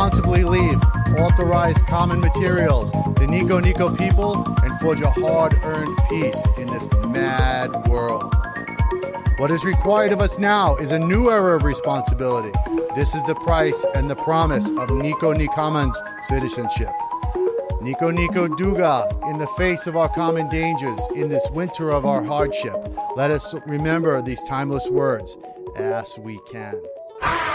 responsibly leave authorized common materials, the Nico Nico people, and forge a hard-earned peace in this mad world. What is required of us now is a new era of responsibility. This is the price and the promise of Nico Nikamans citizenship. Nico Nico Duga, in the face of our common dangers, in this winter of our hardship, let us remember these timeless words, as we can.